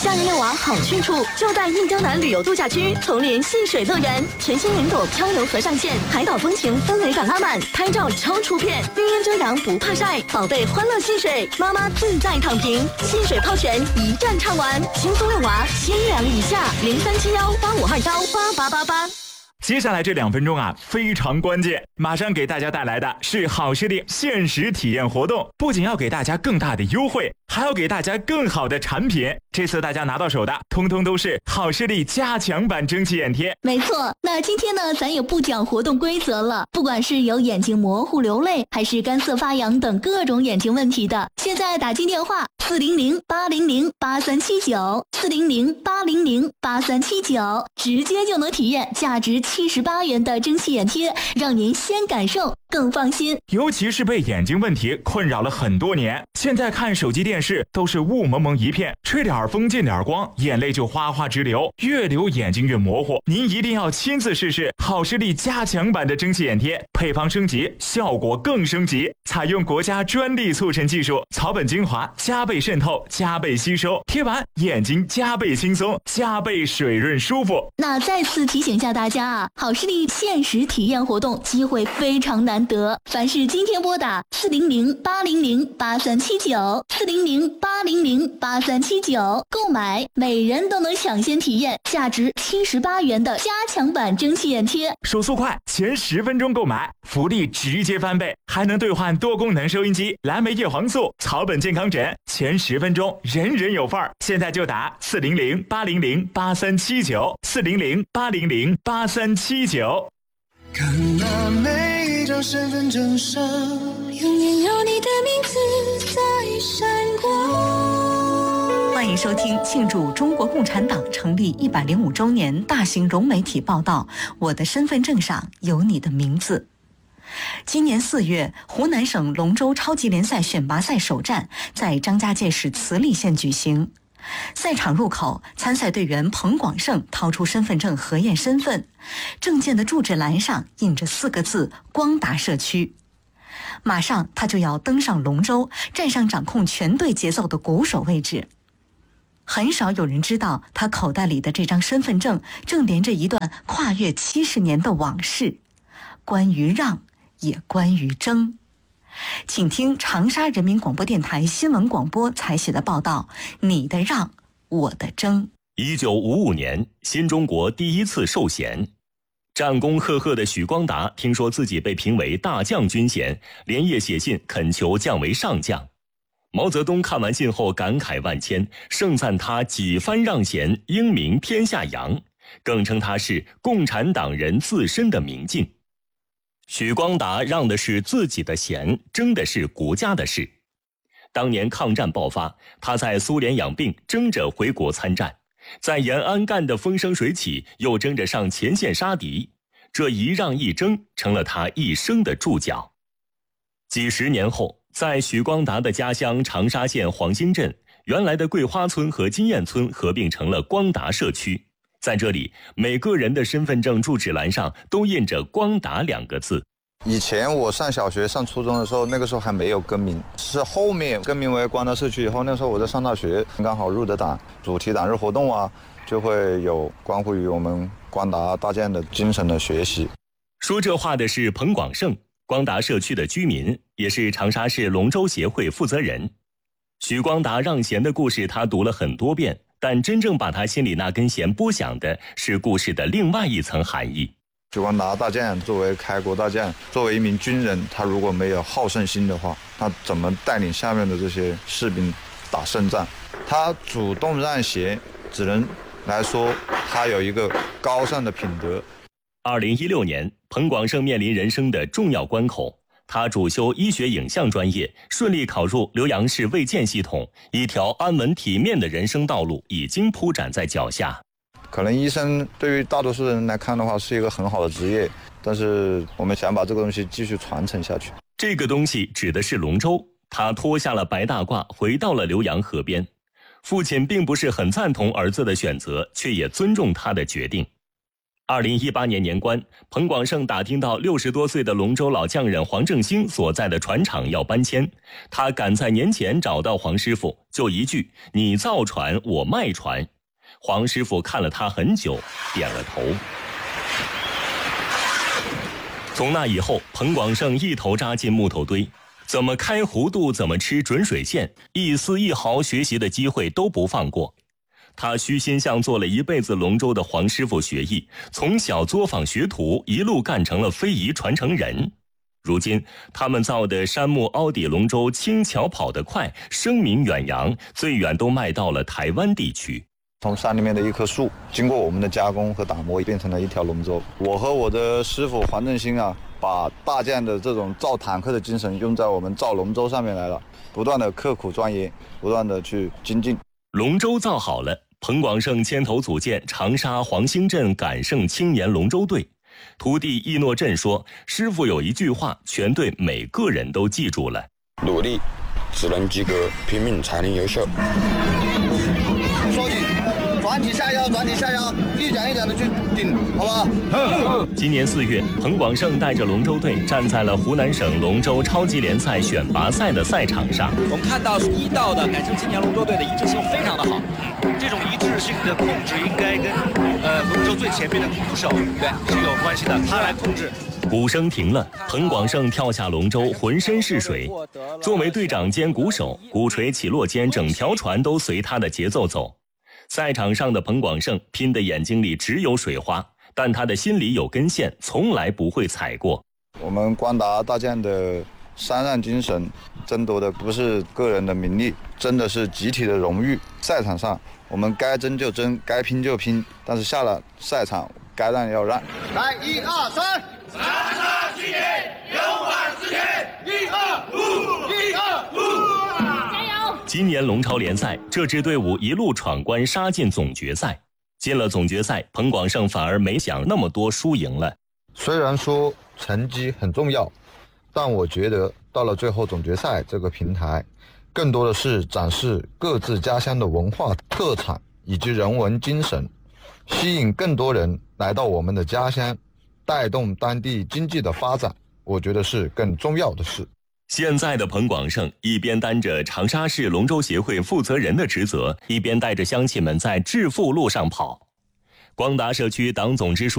夏日遛娃好去处就在印江南旅游度假区丛林戏水乐园，全新云朵漂流河上线，海岛风情氛围感拉满，拍照超出片，绿荫遮阳不怕晒，宝贝欢乐戏水，妈妈自在躺平，戏水泡泉一站唱完，轻松遛娃，先量一下，037185218888。 接下来这2分钟啊，非常关键，马上给大家带来的是好视力限时体验活动，不仅要给大家更大的优惠，还要给大家更好的产品。这次大家拿到手的，通通都是好视力加强版蒸汽眼贴。 没错，那今天呢，咱也不讲活动规则了。不管是有眼睛模糊流泪，还是干涩发痒等各种眼睛问题的，现在打进电话400-800-8379，400-800-8379，直接就能体验价值78元的蒸汽眼贴，让您先感受更放心。 尤其是被眼睛问题困扰了很多年，现在看手机电视都是雾蒙蒙一片，吹点风进点光，眼泪就哗哗直流，越流眼睛越模糊。您一定要亲自试试好视力加强版的蒸汽眼贴，配方升级，效果更升级，采用国家专利促成技术，草本精华加倍渗透，加倍吸收，贴完眼睛加倍轻松，加倍水润舒服。 那再次提醒下大家啊，好视力限时体验活动机会非常难得，凡是今天拨打400-800-8379，400-800-8379购买，每人都能抢先体验价值78元的加强版蒸汽眼贴。 手速快，前10分钟购买，福利直接翻倍，还能兑换多功能收音机、蓝莓叶黄素、草本健康枕，前10分钟人人有份儿。现在就打400-800-8379，400-800-8379。 看那每张身份证上，永远有你的名字在闪光。 欢迎收听庆祝中国共产党成立105周年大型融媒体报道《我的身份证上有你的名字》。今年4月，湖南省龙舟超级联赛选拔赛首战在张家界市慈利县举行。赛场入口，参赛队员彭广胜掏出身份证核验身份，证件的注释栏上印着4个字“光达社区”。马上他就要登上龙舟，站上掌控全队节奏的鼓手位置。很少有人知道，他口袋里的这张身份证正连着一段跨越70年的往事，关于让，也关于争。请听长沙人民广播电台新闻广播采写的报道：你的让，我的争。 1955年，新中国第一次授衔，战功赫赫的许光达听说自己被评为大将军衔，连夜写信恳求降为上将。毛泽东看完信后感慨万千，盛赞他几番让贤，英名天下扬，更称他是共产党人自身的明镜。许光达让的是自己的贤，争的是国家的事。当年抗战爆发，他在苏联养病，争着回国参战，在延安干得风生水起，又争着上前线杀敌，这一让一争成了他一生的注脚。几十年后，在许光达的家乡长沙县黄兴镇，原来的桂花村和金燕村合并成了光达社区。在这里，每个人的身份证注释栏上都印着光达2个字。 以前我上小学上初中的时候，那个时候还没有更名，是后面更名为光达社区以后，那时候我在上大学，刚好入的党，主题党日活动啊，就会有关乎于我们光达大建的精神的学习。 说这话的是彭广胜，光达社区的居民，也是长沙市龙舟协会负责人。许光达让贤的故事他读了很多遍，但真正把他心里那根弦拨响的是故事的另外一层含义。 许光达大将作为开国大将，作为一名军人，他如果没有好胜心的话，他怎么带领下面的这些士兵打胜仗？他主动让贤，只能来说他有一个高尚的品德。 2016年，彭广胜面临人生的重要关口，他主修医学影像专业，顺利考入浏阳市卫健系统，一条安稳体面的人生道路已经铺展在脚下。 可能医生对于大多数人来看的话是一个很好的职业，但是我们想把这个东西继续传承下去。 这个东西指的是龙舟，他脱下了白大褂，回到了浏阳河边。父亲并不是很赞同儿子的选择，却也尊重他的决定。 2018年年关，彭广胜打听到60多岁的龙舟老匠人黄正兴所在的船厂要搬迁，他赶在年前找到黄师傅，就一句“你造船，我卖船”。黄师傅看了他很久，点了头。从那以后，彭广胜一头扎进木头堆，怎么开弧度，怎么吃准水线，一丝一毫学习的机会都不放过。他虚心向做了一辈子龙舟的黄师傅学艺，从小作坊学徒，一路干成了非遗传承人。如今，他们造的杉木凹底龙舟轻巧跑得快，声名远扬，最远都卖到了台湾地区。 从山里面的一棵树，经过我们的加工和打磨，变成了一条龙舟。我和我的师傅黄正兴把大匠的这种造坦克的精神用在我们造龙舟上面来了，不断的刻苦钻研，不断的去精进。 龙舟造好了，彭广胜牵头组建长沙黄兴镇感盛青年龙舟队。徒弟易诺振说，师傅有一句话，全队每个人都记住了： 努力只能及格，拼命才能优秀。 收紧，转体下腰，转体下腰，一点一点的去顶，好不好？ 今年4月，彭广胜带着龙舟队站在了湖南省龙舟超级联赛选拔赛的赛场上。 我们看到1道的感盛青年龙舟队的一致性非常的好，这种一致性的控制应该跟龙舟最前面的鼓手是有关系的，他来控制。 鼓声停了，彭广胜跳下龙舟，浑身是水。作为队长兼鼓手，鼓槌起落间，整条船都随他的节奏走。赛场上的彭广胜拼得眼睛里只有水花，但他的心里有根线，从来不会踩过。 我们光达大将的山上精神，争夺的不是个人的名利，争的是集体的荣誉。赛场上，我们该争就争，该拼就拼，但是下了赛场，该让要让。 来，1、2、3，长沙青年勇往直前，1、2、5，1、2、5，加油！ 今年龙超联赛，这支队伍一路闯关杀进总决赛。进了总决赛，彭广胜反而没想那么多输赢了。 虽然说成绩很重要，但我觉得到了最后总决赛这个平台，更多的是展示各自家乡的文化特产以及人文精神，吸引更多人来到我们的家乡，带动当地经济的发展，我觉得是更重要的事。 现在的彭广胜一边担着长沙市龙舟协会负责人的职责，一边带着乡亲们在致富路上跑。光达社区党总支书